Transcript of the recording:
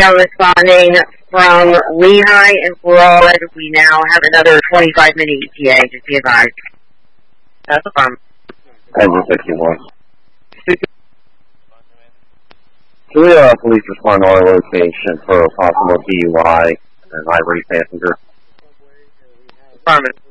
Now responding from Lehigh and Broad, we now have another 25-minute ETA, just be advised. That's a farm. Over 51. Can we please respond to our location for a possible DUI and Ivory passenger? Affirmative.